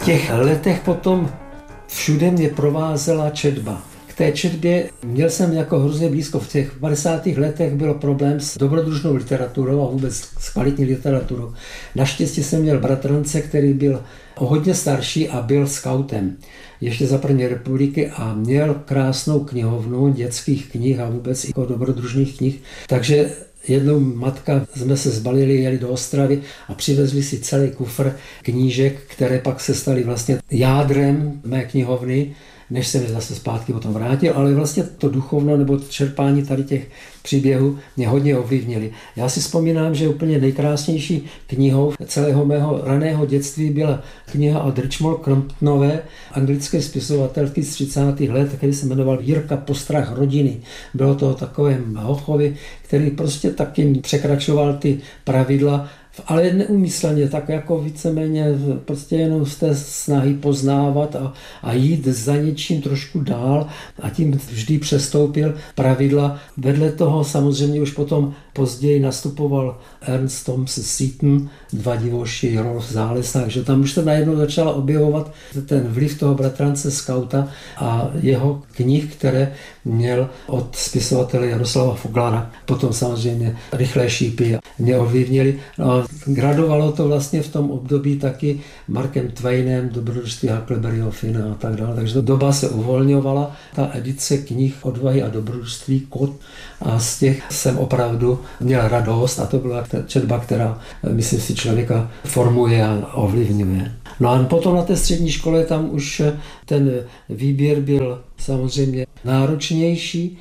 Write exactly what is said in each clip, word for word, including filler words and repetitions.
V těch letech potom všude mě provázela četba. K té četbě měl jsem jako hrozně blízko. V těch padesátých letech byl problém s dobrodružnou literaturou a vůbec s kvalitní literaturou. Naštěstí jsem měl bratrance, který byl o hodně starší a byl skautem ještě za první republiky a měl krásnou knihovnu dětských knih a vůbec i dobrodružných knih. Takže jednou matka jsme se zbalili, jeli do Ostravy a přivezli si celý kufr knížek, které pak se staly vlastně jádrem mé knihovny, než jsem je zase zpátky potom vrátil, ale vlastně to duchovno nebo čerpání tady těch příběhů mě hodně ovlivnili. Já si vzpomínám, že úplně nejkrásnější knihou celého mého raného dětství byla kniha od Richmond Cromptonové, anglické spisovatelky z třicátých let, který se jmenoval Jirka Postrach rodiny. Bylo to o takovém hochovi, který prostě taky překračoval ty pravidla, ale neumyslně, tak jako víceméně prostě jenom z té snahy poznávat a, a jít za něčím trošku dál a tím vždy přestoupil pravidla. Vedle toho samozřejmě už potom později nastupoval Ernst Thomas Seton, Dva divoši, Rolf Zálesák, takže tam už se najednou začala objevovat ten vliv toho bratrance skauta a jeho knih, které měl od spisovatele Jaroslava Foglara. Potom samozřejmě Rychlé šípy mě ovlivnili. No, gradovalo to vlastně v tom období taky Markem Twainem, Dobrodružství Huckleberryho Finna a tak dále. Takže doba se uvolňovala, ta edice knih Odvahy a dobrodružství Kot a z těch jsem opravdu měl radost a to byla ta četba, která, myslím si, člověka formuje a ovlivňuje. No a potom na té střední škole tam už ten výběr byl samozřejmě náročnější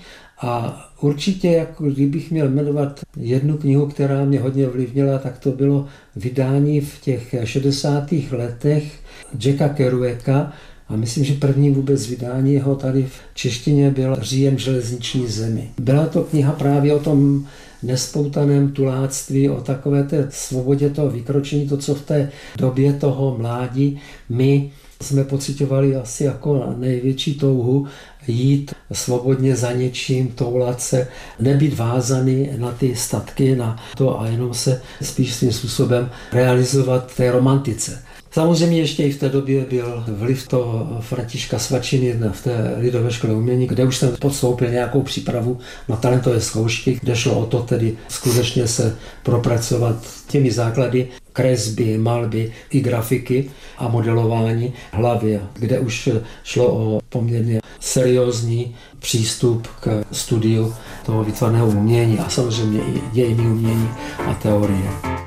a určitě, jako kdybych měl jmenovat jednu knihu, která mě hodně ovlivnila, tak to bylo vydání v těch šedesátých letech Jacka Kerouaka a myslím, že první vůbec vydání jeho tady v češtině byl Říjem v železniční zemi. Byla to kniha právě o tom nespoutaném tuláctví, o takové té svobodě toho vykročení, to, co v té době toho mládí my jsme pociťovali asi jako největší touhu jít svobodně za něčím, toulat se, nebýt vázaný na ty statky, na to a jenom se spíš svým způsobem realizovat v té romantice. Samozřejmě ještě i v té době byl vliv toho Františka Svačiny v té Lidové škole umění, kde už jsem podstoupil nějakou přípravu na talentové zkoušky, kde šlo o to tedy skutečně se propracovat těmi základy kresby, malby i grafiky a modelování hlavy, kde už šlo o poměrně seriózní přístup k studiu toho výtvarného umění a samozřejmě i dějiny umění a teorie.